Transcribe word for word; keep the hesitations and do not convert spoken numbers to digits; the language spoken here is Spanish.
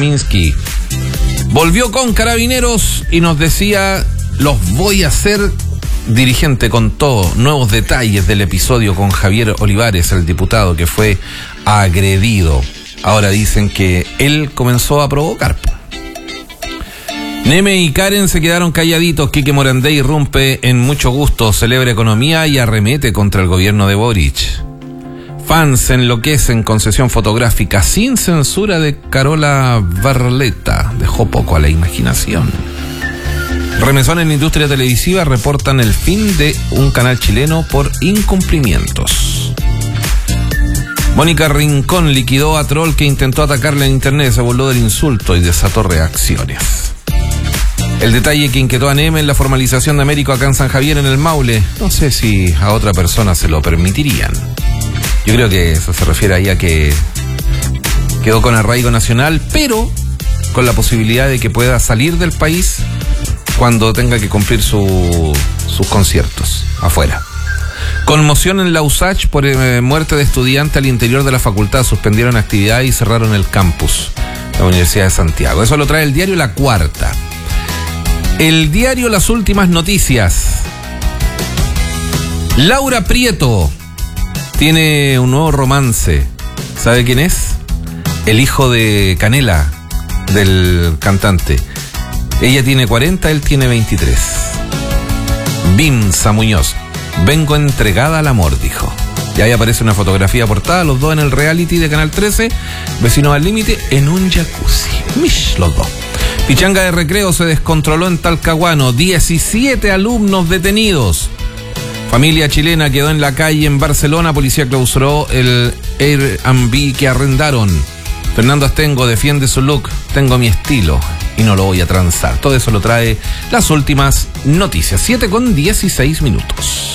Kosminski volvió con Carabineros y nos decía: los voy a hacer. Dirigente contó nuevos detalles del episodio con Javier Olivares, el diputado que fue agredido. Ahora dicen que él comenzó a provocar. Neme y Karen se quedaron calladitos. Quique Morandé irrumpe en mucho gusto, celebra economía y arremete contra el gobierno de Boric. Fans se enloquecen con sesión fotográfica sin censura de Carola Barletta. Dejó poco a la imaginación. Remesón en la industria televisiva reportan el fin de un canal chileno por incumplimientos. Mónica Rincón liquidó a troll que intentó atacarle en internet, se burló del insulto y desató reacciones. El detalle que inquietó a Neme en la formalización de Américo acá en San Javier, en el Maule. No sé si a otra persona se lo permitirían. Yo creo que eso se refiere ahí a que quedó con arraigo nacional, pero con la posibilidad de que pueda salir del país cuando tenga que cumplir su, sus conciertos afuera. Conmoción en la U S A Ch por eh, muerte de estudiante al interior de la facultad. Suspendieron actividad y cerraron el campus de la Universidad de Santiago. Eso lo trae el diario La Cuarta. El diario Las Últimas Noticias. Laura Prieto tiene un nuevo romance. ¿Sabe quién es? El hijo de Canela, del cantante. Ella tiene cuarenta, él tiene veintitrés. Bimsa Muñoz. Vengo entregada al amor, dijo. Y ahí aparece una fotografía portada, los dos en el reality de Canal trece, Vecinos al Límite, en un jacuzzi. Mish, los dos. Pichanga de recreo se descontroló en Talcahuano. diecisiete alumnos detenidos. Familia chilena quedó en la calle en Barcelona. Policía clausuró el Airbnb que arrendaron. Fernando Astengo defiende su look. Tengo mi estilo y no lo voy a transar. Todo eso lo trae Las Últimas Noticias. siete con dieciséis minutos.